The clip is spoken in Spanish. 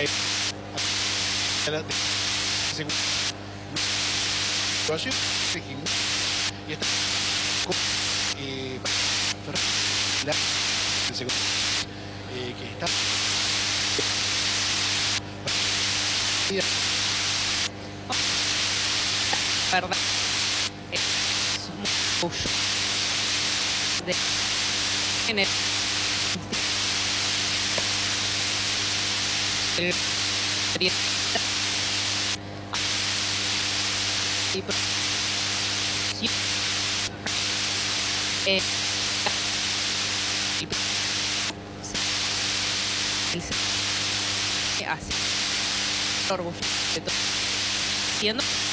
y está que está verdad es mucho de en el así orgullo de todo siendo